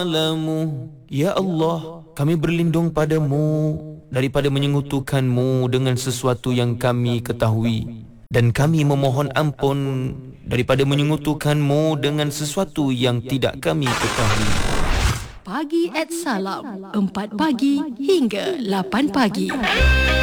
Ya Allah, kami berlindung padamu daripada menyekutukanmu dengan sesuatu yang kami ketahui, dan kami memohon ampun daripada menyekutukanmu dengan sesuatu yang tidak kami ketahui. Pagi at Salam, 4 pagi hingga 8 pagi.